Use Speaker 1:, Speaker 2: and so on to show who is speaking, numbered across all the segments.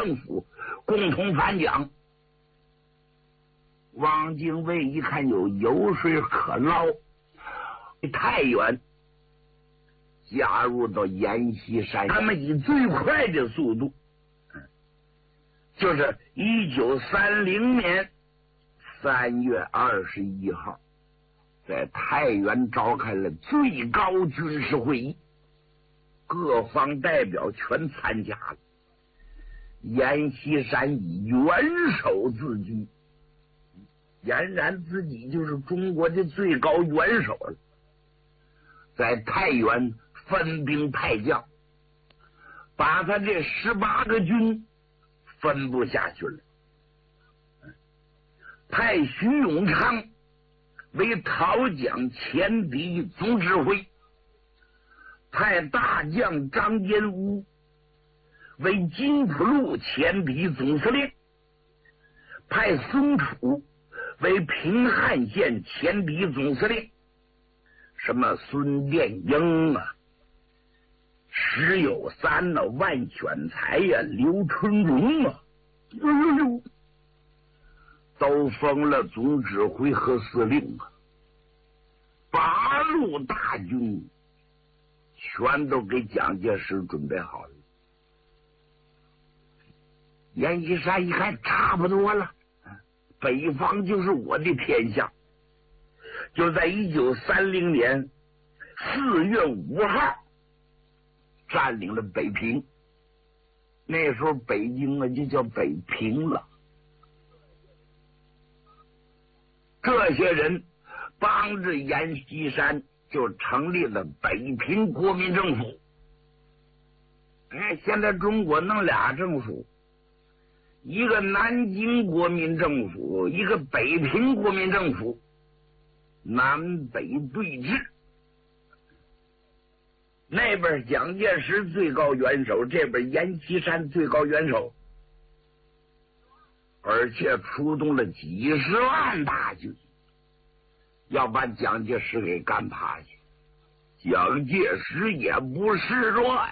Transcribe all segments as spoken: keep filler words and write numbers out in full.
Speaker 1: 政府共同反蒋。汪精卫一看有油水可捞，太原加入到阎锡山，他们以最快的速度，就是一九三零年三月二十一号，在太原召开了最高军事会议，各方代表全参加了。阎锡山以元首自居，俨然自己就是中国的最高元首了。在太原分兵派将，把他这十八个军分不下去了，派徐永昌为讨蒋前敌总指挥，派大将张延屋为金浦路前敌总司令，派孙楚为平汉线前敌总司令。什么孙殿英啊，石有三呐、啊，万选才呀、啊，刘春荣啊，呦呦呦，都封了总指挥和司令啊。八路大军全都给蒋介石准备好了。阎锡山一看差不多了，北方就是我的天下。就在一九三零年四月五号占领了北平，那时候北京啊就叫北平了。这些人帮着阎锡山就成立了北平国民政府。哎，现在中国弄俩政府，一个南京国民政府，一个北平国民政府，南北对峙。那边蒋介石最高元首，这边阎锡山最高元首，而且出动了几十万大军，要把蒋介石给干趴下。蒋介石也不示弱，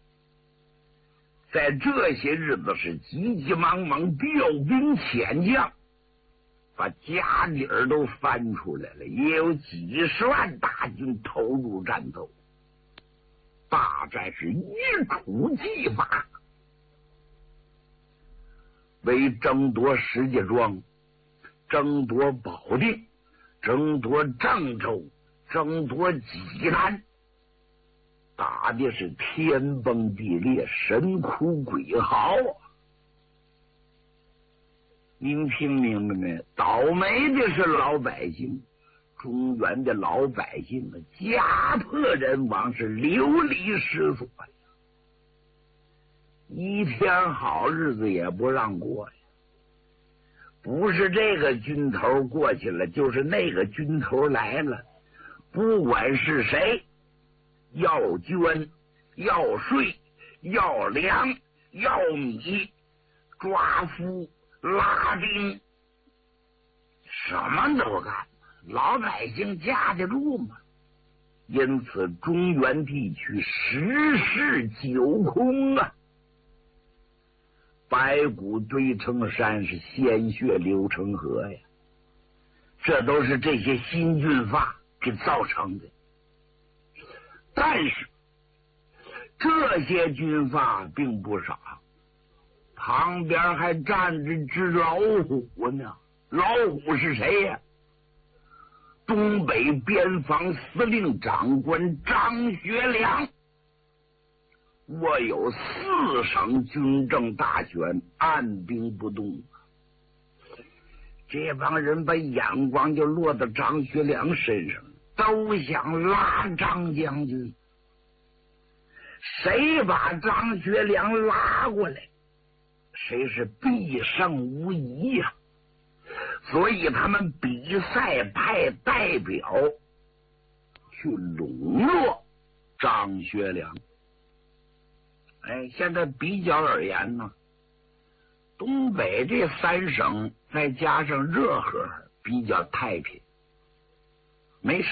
Speaker 1: 在这些日子是急急忙忙调兵遣将，把家底儿都翻出来了，也有几十万大军投入战斗。大战是一触即发，为争夺石家庄，争夺保定，争夺郑州，争夺济南，打的是天崩地裂，神哭鬼嚎啊！您听明白没？倒霉的是老百姓，中原的老百姓啊，家破人亡，是流离失所呀，一天好日子也不让过呀。不是这个军头过去了，就是那个军头来了，不管是谁，要捐，要税，要粮，要米，抓夫拉兵，什么都干。老百姓架得住吗？因此中原地区十室九空啊，白骨堆成山，是鲜血流成河呀。这都是这些新军阀给造成的。但是这些军阀并不傻，旁边还站着只老虎呢。老虎是谁呀？东北边防司令长官张学良，握有四省军政大权，按兵不动。这帮人把眼光就落到张学良身上，都想拉张将军。谁把张学良拉过来，谁是必胜无疑呀、啊！所以他们比赛派代表去笼络张学良。哎，现在比较而言呢，东北这三省再加上热河比较太平，没